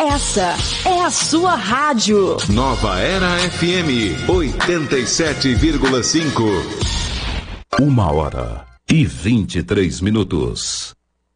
Essa é a sua rádio. Nova Era FM 87,5. 1h23.